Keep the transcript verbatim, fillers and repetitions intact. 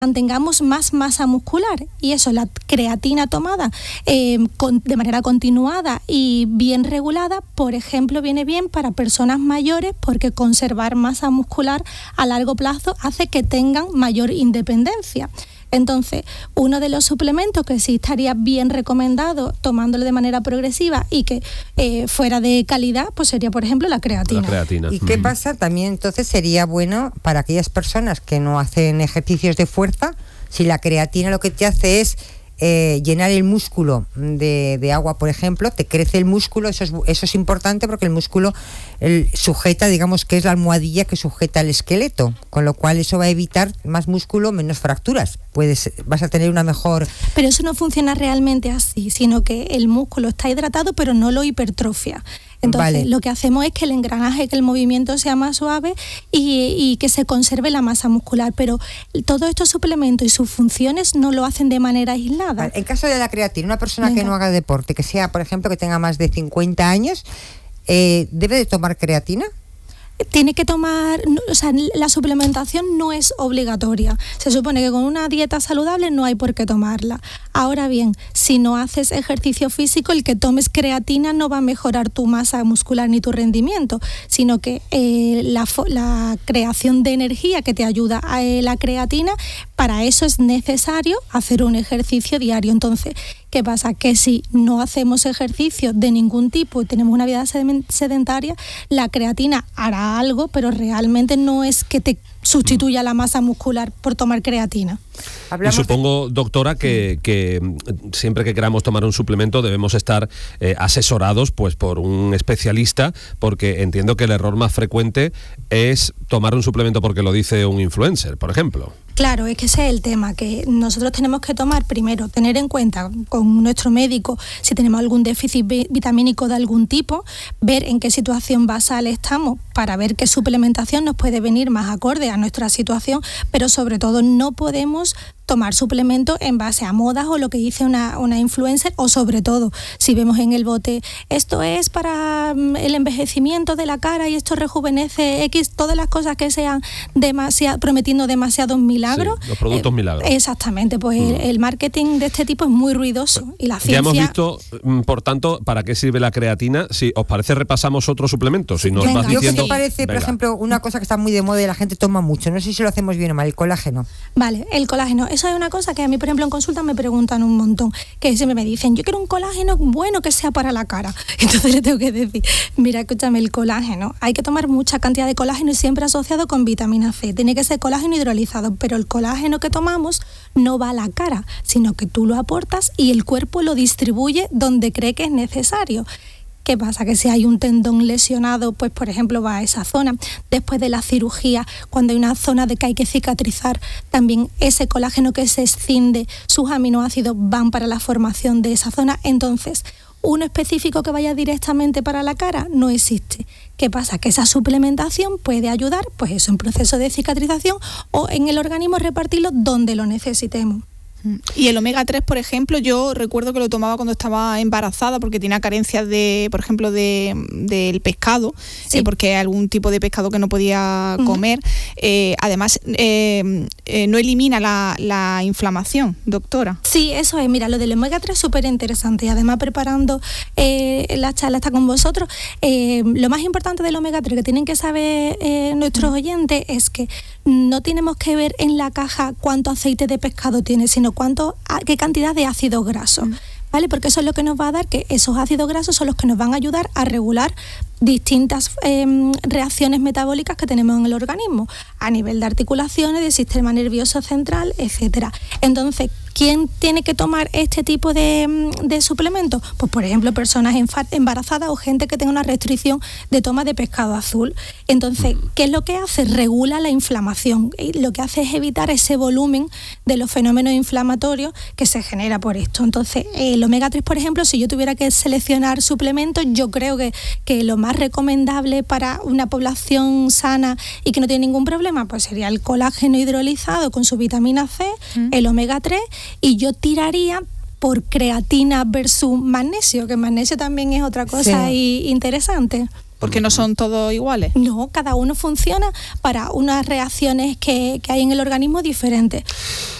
mantengamos más masa muscular, y eso, la creatina tomada eh, con, de manera continuada y bien regulada, por ejemplo, viene bien para personas mayores, porque conservar masa muscular a largo plazo hace que tengan mayor independencia. Entonces, uno de los suplementos que sí estaría bien recomendado tomándolo de manera progresiva y que eh, fuera de calidad, pues sería, por ejemplo, la creatina. La creatina. ¿Y qué pasa? También entonces sería bueno para aquellas personas que no hacen ejercicios de fuerza, si la creatina lo que te hace es Eh, llenar el músculo de, de agua, por ejemplo, te crece el músculo, eso es, eso es importante porque el músculo el, sujeta, digamos que es la almohadilla que sujeta el esqueleto, con lo cual eso va a evitar más músculo, menos fracturas. Puedes, vas a tener una mejor... Pero eso no funciona realmente así, sino que el músculo está hidratado pero no lo hipertrofia. Entonces, vale. Lo que hacemos es que el engranaje, que el movimiento sea más suave y, y que se conserve la masa muscular, pero todos estos suplementos y sus funciones no lo hacen de manera aislada. Vale. En caso de la creatina, una persona Venga. que no haga deporte, que sea, por ejemplo, que tenga más de cincuenta años, eh, ¿debe de tomar creatina? Tiene que tomar, o sea, la suplementación no es obligatoria. Se supone que con una dieta saludable no hay por qué tomarla. Ahora bien, si no haces ejercicio físico, el que tomes creatina no va a mejorar tu masa muscular ni tu rendimiento, sino que eh, la, la creación de energía que te ayuda a eh, la creatina, para eso es necesario hacer un ejercicio diario. Entonces, ¿qué pasa? Que si no hacemos ejercicio de ningún tipo y tenemos una vida sedentaria, la creatina hará algo, pero realmente no es que te sustituya la masa muscular por tomar creatina. Y supongo, doctora, que, que siempre que queramos tomar un suplemento debemos estar eh, asesorados pues por un especialista, porque entiendo que el error más frecuente es tomar un suplemento porque lo dice un influencer, por ejemplo. Claro, es que ese es el tema, que nosotros tenemos que tomar primero, tener en cuenta con nuestro médico si tenemos algún déficit vitamínico de algún tipo, ver en qué situación basal estamos para ver qué suplementación nos puede venir más acorde a nuestra situación, pero sobre todo no podemos tomar suplementos en base a modas o lo que dice una, una influencer, o sobre todo si vemos en el bote esto es para el envejecimiento de la cara y esto rejuvenece X, todas las cosas que sean demasiado, prometiendo demasiados milagros. Sí, los productos eh, milagros. Exactamente, pues mm. el, el marketing de este tipo es muy ruidoso y la ciencia... Ya hemos visto, por tanto, para qué sirve la creatina. Si os parece, repasamos otros suplementos. Si nos Venga, vas diciendo... Yo que te parece, Venga. por ejemplo, una cosa que está muy de moda y la gente toma mucho, no sé si lo hacemos bien o mal, el colágeno. Vale, el colágeno, eso es una cosa que a mí, por ejemplo, en consulta me preguntan un montón, que siempre me dicen, yo quiero un colágeno bueno que sea para la cara. Entonces le tengo que decir, mira, escúchame, el colágeno, hay que tomar mucha cantidad de colágeno y siempre asociado con vitamina C. Tiene que ser colágeno hidrolizado, pero el colágeno que tomamos no va a la cara, sino que tú lo aportas y el cuerpo lo distribuye donde cree que es necesario. ¿Qué pasa? Que si hay un tendón lesionado, pues por ejemplo va a esa zona. Después de la cirugía, cuando hay una zona de que hay que cicatrizar, también ese colágeno que se escinde, sus aminoácidos van para la formación de esa zona. Entonces, uno específico que vaya directamente para la cara no existe. ¿Qué pasa? Que esa suplementación puede ayudar, pues eso, en proceso de cicatrización o en el organismo repartirlo donde lo necesitemos. Y el omega tres, por ejemplo, yo recuerdo que lo tomaba cuando estaba embarazada porque tenía carencias de, por ejemplo, de del pescado, sí. eh, porque hay algún tipo de pescado que no podía uh-huh. comer. Eh, además, eh, eh, no elimina la, la inflamación, doctora. Sí, eso es. Mira, lo del omega tres es súper interesante y además preparando eh, la charla está con vosotros. Eh, lo más importante del omega tres que tienen que saber eh, nuestros uh-huh. oyentes es que no tenemos que ver en la caja cuánto aceite de pescado tiene, sino cuánto, qué cantidad de ácidos grasos, ¿vale? Porque eso es lo que nos va a dar, que esos ácidos grasos son los que nos van a ayudar a regular distintas eh, reacciones metabólicas que tenemos en el organismo, a nivel de articulaciones, del sistema nervioso central, etcétera. Entonces, ¿quién tiene que tomar este tipo de, de suplementos? Pues, por ejemplo, personas embarazadas o gente que tenga una restricción de toma de pescado azul. Entonces, ¿qué es lo que hace? Regula la inflamación. Y lo que hace es evitar ese volumen de los fenómenos inflamatorios que se genera por esto. Entonces, el omega tres, por ejemplo, si yo tuviera que seleccionar suplementos, yo creo que, que lo más recomendable para una población sana y que no tiene ningún problema, pues sería el colágeno hidrolizado con su vitamina C, mm. el omega tres, y yo tiraría por creatina versus magnesio, que magnesio también es otra cosa sí. interesante. Porque no son todos iguales. No, cada uno funciona para unas reacciones que, que hay en el organismo diferentes.